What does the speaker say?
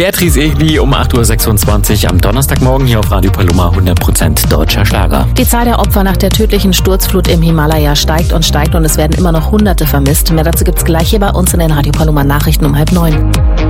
Beatrice Egli um 8.26 Uhr am Donnerstagmorgen hier auf Radio Paloma, 100% deutscher Schlager. Die Zahl der Opfer nach der tödlichen Sturzflut im Himalaya steigt und steigt und es werden immer noch Hunderte vermisst. Mehr dazu gibt's gleich hier bei uns in den Radio Paloma Nachrichten um 8:30.